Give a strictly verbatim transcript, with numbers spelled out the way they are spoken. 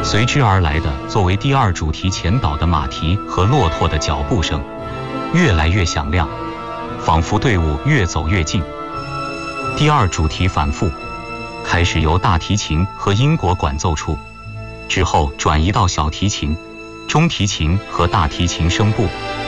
随之而来的作为第二主题前导的马蹄和骆驼的脚步声，越来越响亮，仿佛队伍越走越近。第二主题反复，开始由大提琴和英国管奏出，之后转移到小提琴、中提琴和大提琴声部，